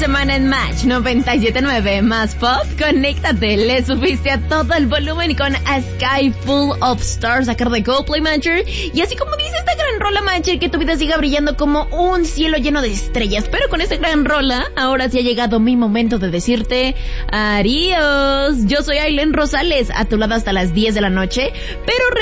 semana en Match 97.9 más pop. Conéctate, le subiste a todo el volumen con A Sky Full of Stars a cargo de Coldplay, Mancher. Y así como dice esta gran rola, Mancher, que tu vida siga brillando como un cielo lleno de estrellas. Pero con esta gran rola, ahora sí ha llegado mi momento de decirte adiós. Yo soy Ailen Rosales, a tu lado hasta las 10 de la noche. Pero